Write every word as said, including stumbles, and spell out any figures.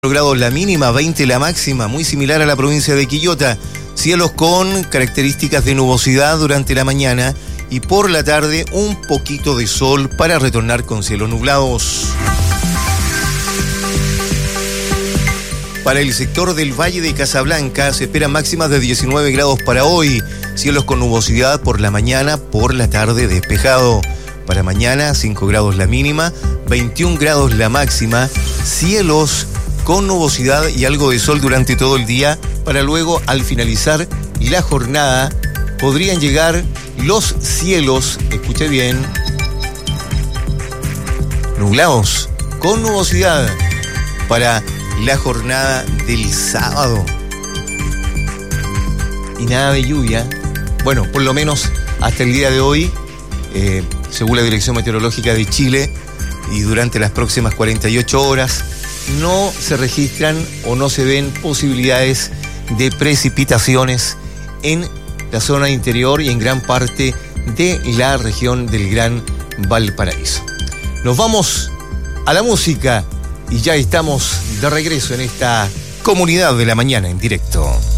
grados la mínima, veinte la máxima, muy similar a la provincia de Quillota. Cielos con características de nubosidad durante la mañana y por la tarde un poquito de sol para retornar con cielos nublados. Para el sector del Valle de Casablanca se esperan máximas de diecinueve grados para hoy. Cielos con nubosidad por la mañana, por la tarde despejado. Para mañana cinco grados la mínima, veintiún grados la máxima. Cielos con nubosidad y algo de sol durante todo el día, para luego, al finalizar la jornada, podrían llegar los cielos, escuche bien, nublados, con nubosidad, para la jornada del sábado. Y nada de lluvia, bueno, por lo menos hasta el día de hoy, eh, según la Dirección Meteorológica de Chile, y durante las próximas cuarenta y ocho horas, no se registran o no se ven posibilidades de precipitaciones en la zona interior y en gran parte de la región del Gran Valparaíso. Nos vamos a la música y ya estamos de regreso en esta Comunidad de la Mañana en directo.